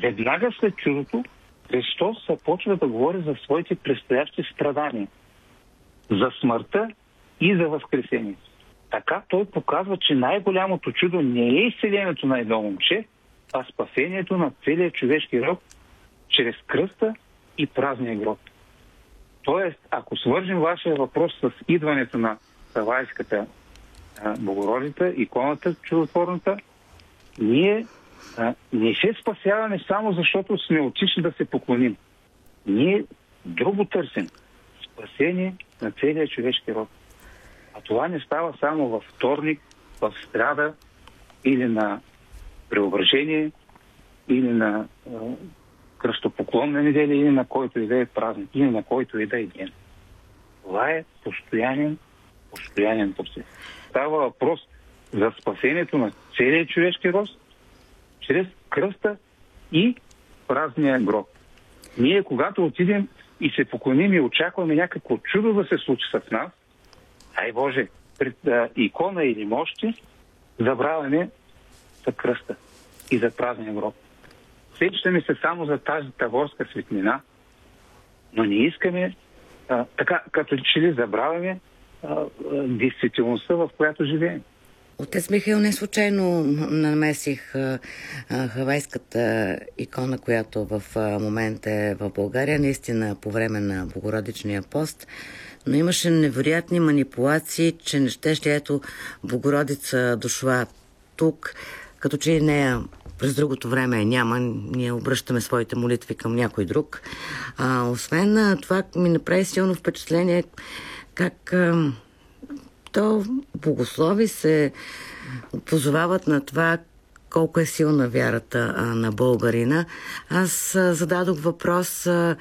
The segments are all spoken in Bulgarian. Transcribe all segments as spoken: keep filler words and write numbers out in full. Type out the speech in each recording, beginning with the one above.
веднага след чудото Христос започва да говори за своите предстоящи страдания, за смъртта и за възкресение. Така той показва, че най-голямото чудо не е изцелението на едно момче, а спасението на целия човешки род чрез кръста и празния гроб. Тоест, ако свържим вашия въпрос с идването на Савайската Богородица, иконата чудотворната, ние а, не се спасяваме само защото сме отишли да се поклоним. Ние друго търсим. Спасение на целия човешки род. А това не става само във вторник, в сряда или на преображение, или на а, кръстопоклонна неделя, или на който и да е празник, или на който и да е ден. Това е постоянен, постоянен процес. Става въпрос за спасението на целия човешки род чрез кръста и празния гроб. Ние, когато отидем и се поклоним и очакваме някакво чудо да се случи с нас, ай Боже, пред а, икона или мощи, забравяме за кръста и за празния гроб. Сещаме се само за тази таворска светлина, но не искаме, а, така като че ли забравяме а, а, действителността, в която живеем. Отец Михаил, не случайно намесих а, а, хавайската икона, която в а, момента е в България, наистина по време на Богородичния пост, но имаше невероятни манипулации, че не ще, ето Богородица дошла тук, като че нея през другото време няма, ние обръщаме своите молитви към някой друг. А, освен а, това ми направи силно впечатление как а, то богослови се позовават на това колко е силна вярата а, на българина. Аз а, зададох въпрос а,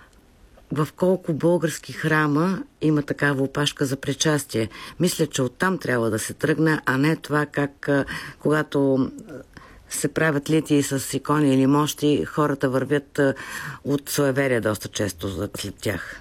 в колко български храма има такава опашка за причастие. Мисля, че оттам трябва да се тръгне, а не това как а, когато се правят литии с икони или мощи, хората вървят а, от суеверие доста често след тях.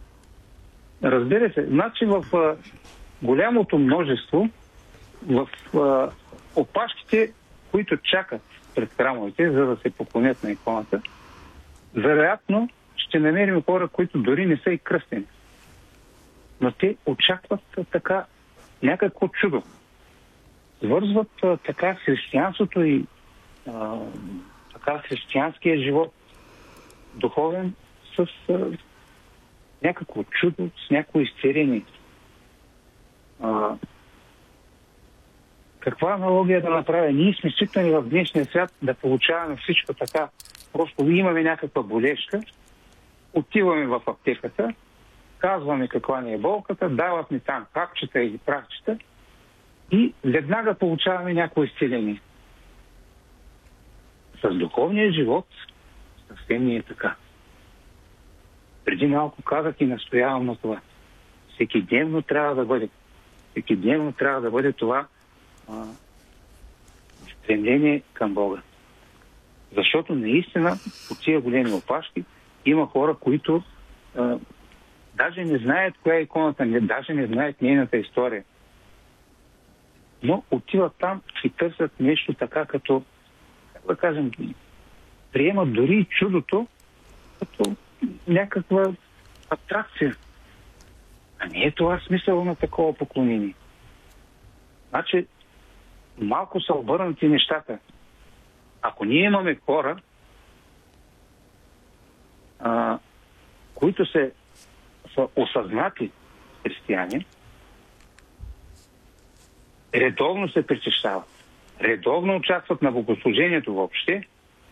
Разбира се. Значи в а, голямото множество, в а, опашките, които чакат пред храмовете, за да се поклонят на иконата, вероятно ще намерим хора, които дори не са и кръстени. Но те очакват а, така някакво чудо. Свързват а, така християнството и а, така християнския живот духовен с а, някакво чудо, с някакво изцеление. А, каква аналогия да направя? Ние сме свикнали в днешния свят да получаваме всичко така. Просто имаме някаква болешка, отиваме в аптеката, казваме каква ни е болката, дават ни там капчета или прахчета и веднага получаваме някакво изцеление. С духовния живот съвсем не е така. Преди малко казах и настоявам на това. Всеки дневно трябва да бъде всеки дневно трябва да бъде това а, стремление към Бога. Защото наистина по тия големи опашки има хора, които а, даже не знаят коя е иконата, не, даже не знаят нейната история. Но отиват там и търсят нещо така, като, как да кажем, приемат дори и чудото като някаква атракция. А не е това смисъл на такова поклонение. Значи, малко са обърнати нещата. Ако ние имаме хора, а, които се, са осъзнати християни, редовно се причащават, редовно участват на богослужението въобще,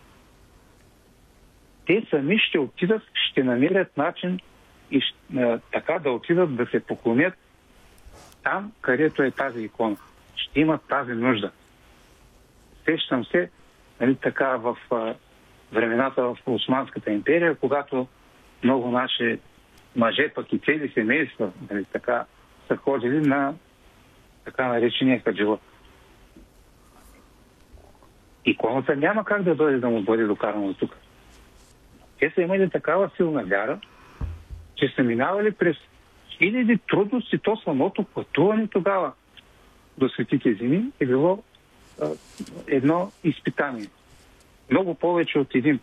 те сами ще отидат, ще намерят начин и а, така да отидат да се поклонят там, където е тази икона. Ще имат тази нужда. Сещам се, нали, така в а, времената в Османската империя, когато много наши мъже, пък и цели семейства, нали, така, са ходили на така наречения хаджилът. Иконата няма как да дойде да му бъде докарана от тук. Те са имали такава силна вяра, че са минавали през хиляди трудности, то самото пътуване тогава до светите земи е било а, едно изпитание. Много повече от един